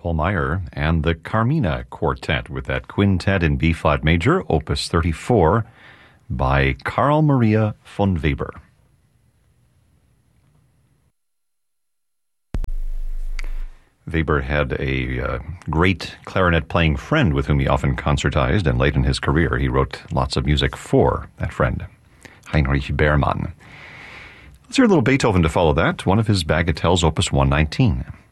Paul Meyer and the Carmina Quartet with that quintet in B-flat major, Opus 34, by Carl Maria von Weber. Weber had a great clarinet-playing friend with whom he often concertized, and late in his career he wrote lots of music for that friend, Heinrich Behrmann. Let's hear a little Beethoven to follow that, one of his bagatelles, Opus 119.